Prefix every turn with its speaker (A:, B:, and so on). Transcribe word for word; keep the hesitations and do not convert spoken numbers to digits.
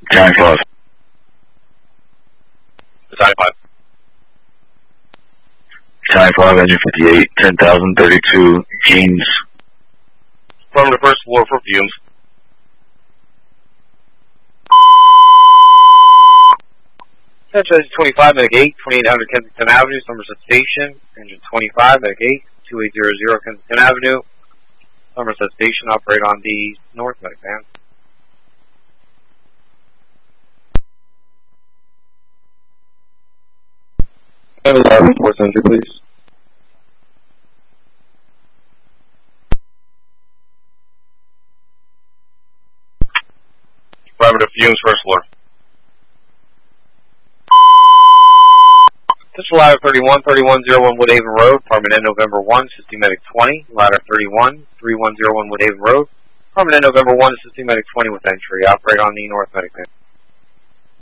A: Time five.
B: Time five.
A: Time five, engine fifty-eight, ten thousand thirty-two, Jeans.
B: From the first floor for fumes. Central engine twenty-five, Medic eight, twenty-eight hundred Kensington Avenue, Somerset Station. Engine twenty-five, Medic eight, twenty-eight hundred Kensington Avenue, Somerset Station. Operate on the north medic band.
C: eleven, four hundred, please.
B: Driver to fumes, first floor. Central Ladder thirty-one, thirty-one oh one Woodhaven Road, Department N November one, Assisting Medic twenty. Ladder thirty-one, thirty-one oh one Woodhaven Road, Department N November one, Assisting Medic twenty with entry. Operate on the north medic band.